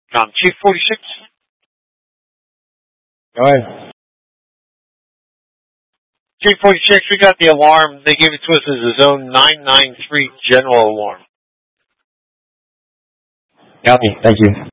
Chief 46. Go ahead. Chief 46, we got the alarm. They gave it to us as a Zone 993 general alarm. Copy. Thank you.